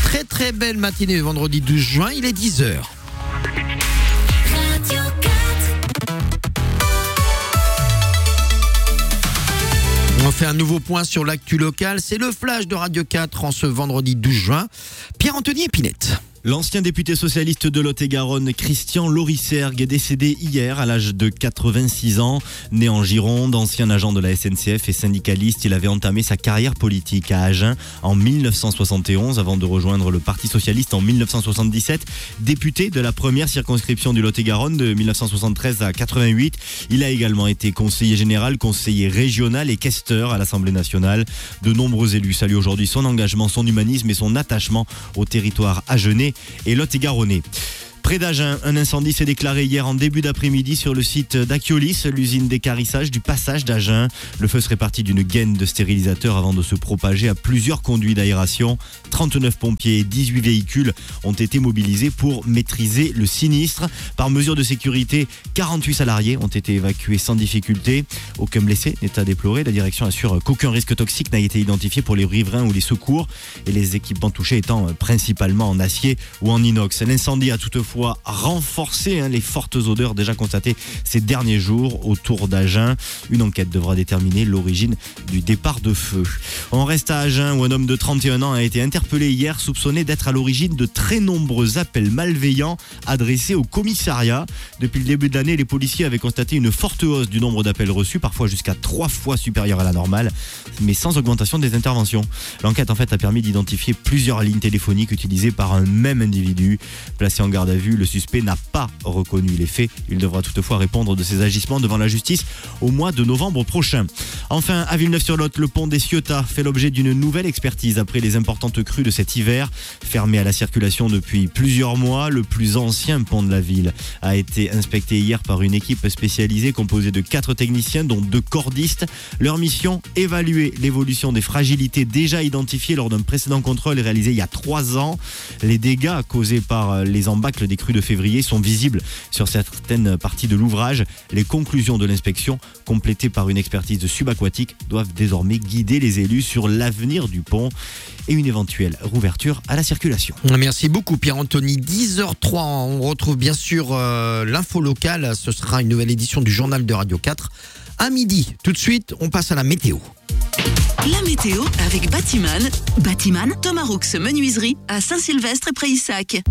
Très très belle matinée le vendredi 12 juin, il est 10h. On fait un nouveau point sur l'actu locale, c'est le flash de Radio 4 en ce vendredi 12 juin. Pierre-Anthony Épinette. L'ancien député socialiste de Lot-et-Garonne, Christian Lorisergue, est décédé hier à l'âge de 86 ans. Né en Gironde, ancien agent de la SNCF et syndicaliste, il avait entamé sa carrière politique à Agen en 1971 avant de rejoindre le Parti socialiste en 1977. Député de la première circonscription du Lot-et-Garonne de 1973 à 88. Il a également été conseiller général, conseiller régional et questeur à l'Assemblée nationale. De nombreux élus saluent aujourd'hui son engagement, son humanisme et son attachement au territoire agenais et Lot-et-Garonnais. Près d'Agen, un incendie s'est déclaré hier en début d'après-midi sur le site d'Akiolis, l'usine d'équarrissage du passage d'Agen. Le feu serait parti d'une gaine de stérilisateurs avant de se propager à plusieurs conduits d'aération. 39 pompiers et 18 véhicules ont été mobilisés pour maîtriser le sinistre. Par mesure de sécurité, 48 salariés ont été évacués sans difficulté. Aucun blessé n'est à déplorer. La direction assure qu'aucun risque toxique n'a été identifié pour les riverains ou les secours, et les équipements touchés étant principalement en acier ou en inox. L'incendie a toutefois renforcer les fortes odeurs déjà constatées ces derniers jours autour d'Agen. Une enquête devra déterminer l'origine du départ de feu. On reste à Agen où un homme de 31 ans a été interpellé hier, soupçonné d'être à l'origine de très nombreux appels malveillants adressés au commissariat. Depuis le début de l'année, les policiers avaient constaté une forte hausse du nombre d'appels reçus, parfois jusqu'à 3 fois supérieure à la normale, mais sans augmentation des interventions. L'enquête en fait a permis d'identifier plusieurs lignes téléphoniques utilisées par un même individu. Placé en garde à vue, le suspect n'a pas reconnu les faits. Il devra toutefois répondre de ses agissements devant la justice au mois de novembre prochain. Enfin, à Villeneuve-sur-Lot, le pont des Ciotat fait l'objet d'une nouvelle expertise après les importantes crues de cet hiver. Fermé à la circulation depuis plusieurs mois, le plus ancien pont de la ville a été inspecté hier par une équipe spécialisée composée de 4 techniciens, dont 2 cordistes. Leur mission, évaluer l'évolution des fragilités déjà identifiées lors d'un précédent contrôle réalisé il y a 3 ans. Les dégâts causés par les embâcles des crues de février sont visibles sur certaines parties de l'ouvrage. Les conclusions de l'inspection, complétées par une expertise subaquatique, doivent désormais guider les élus sur l'avenir du pont et une éventuelle rouverture à la circulation. Merci beaucoup Pierre-Anthony. 10h03, on retrouve bien sûr l'info locale. Ce sera une nouvelle édition du journal de Radio 4 à midi. Tout de suite, on passe à la météo. La météo avec Batiman. Batiman, Thomas Roux Menuiserie à Saint-Sylvestre et Prayssac.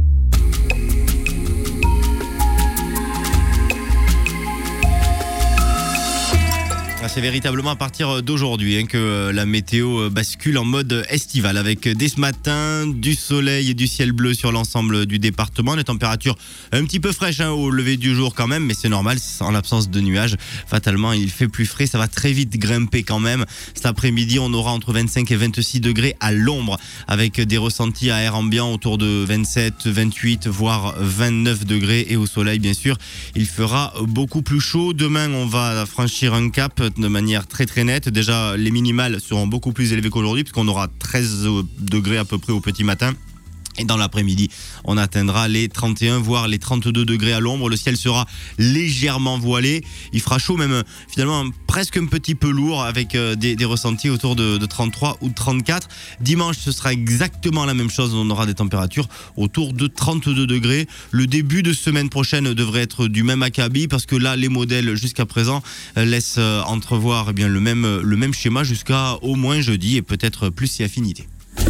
C'est véritablement à partir d'aujourd'hui que la météo bascule en mode estival, avec dès ce matin du soleil et du ciel bleu sur l'ensemble du département. Les températures un petit peu fraîches au lever du jour quand même, mais c'est normal, en l'absence de nuages. Fatalement, il fait plus frais, ça va très vite grimper quand même. Cet après-midi, on aura entre 25 et 26 degrés à l'ombre, avec des ressentis à air ambiant autour de 27, 28, voire 29 degrés. Et au soleil, bien sûr, il fera beaucoup plus chaud. Demain, on va franchir un cap de manière très très nette. Déjà, les minimales seront beaucoup plus élevées qu'aujourd'hui, puisqu'on aura 13 degrés à peu près au petit matin. Et dans l'après-midi, on atteindra les 31, voire les 32 degrés à l'ombre. Le ciel sera légèrement voilé. Il fera chaud, même finalement presque un petit peu lourd, avec des ressentis autour de 33 ou 34. Dimanche, ce sera exactement la même chose. On aura des températures autour de 32 degrés. Le début de semaine prochaine devrait être du même acabit, parce que là, les modèles jusqu'à présent laissent entrevoir le même schéma jusqu'à au moins jeudi, et peut-être plus si affinité.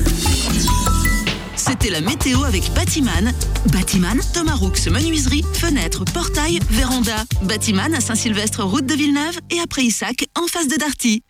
C'était la météo avec Batiman. Batiman, Thomas Roux Menuiserie, fenêtres, portails, véranda. Batiman à Saint-Sylvestre, route de Villeneuve, et à Prayssac, en face de Darty.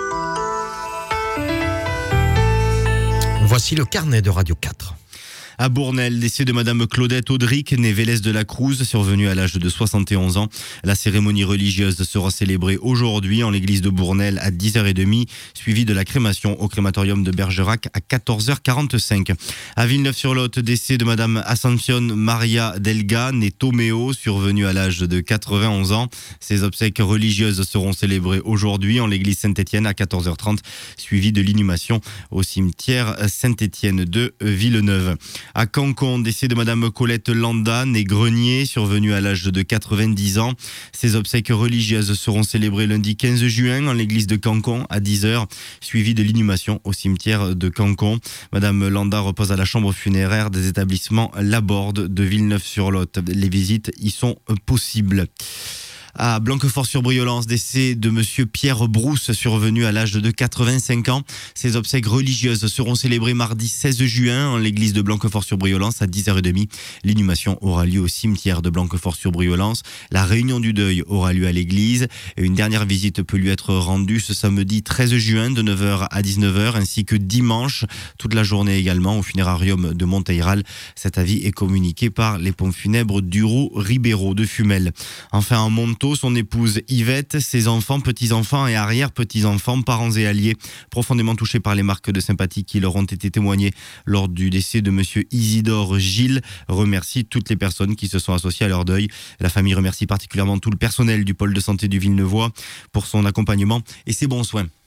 Voici le carnet de Radio 4. À Bournel, décès de Madame Claudette Audric, née Vélez de la Cruz, survenue à l'âge de 71 ans. La cérémonie religieuse sera célébrée aujourd'hui en l'église de Bournel à 10h30, suivie de la crémation au crématorium de Bergerac à 14h45. À Villeneuve-sur-Lot, décès de Madame Ascension Maria Delga, née Toméo, survenue à l'âge de 91 ans. Ses obsèques religieuses seront célébrées aujourd'hui en l'église Saint-Étienne à 14h30, suivie de l'inhumation au cimetière Saint-Étienne de Villeneuve. À Cancon, décès de Madame Colette Landa, née Grenier, survenue à l'âge de 90 ans. Ses obsèques religieuses seront célébrées lundi 15 juin en l'église de Cancon à 10h, suivies de l'inhumation au cimetière de Cancon. Madame Landa repose à la chambre funéraire des établissements Laborde de Villeneuve-sur-Lot. Les visites y sont possibles. À Blanquefort-sur-Briollance, décès de monsieur Pierre Brousse, survenu à l'âge de 85 ans. Ses obsèques religieuses seront célébrées mardi 16 juin en l'église de Blanquefort-sur-Briollance à 10h30. L'inhumation aura lieu au cimetière de Blanquefort-sur-Briollance. La réunion du deuil aura lieu à l'église. Et une dernière visite peut lui être rendue ce samedi 13 juin de 9h à 19h ainsi que dimanche toute la journée également au funérarium de Monteyral. Cet avis est communiqué par les pompes funèbres Duroux-Ribéraud de Fumel. Enfin, en Montagne, son épouse Yvette, ses enfants, petits-enfants et arrière-petits-enfants, parents et alliés, profondément touchés par les marques de sympathie qui leur ont été témoignées lors du décès de monsieur Isidore Gilles, remercie toutes les personnes qui se sont associées à leur deuil. La famille remercie particulièrement tout le personnel du pôle de santé du Villeneuvois pour son accompagnement et ses bons soins.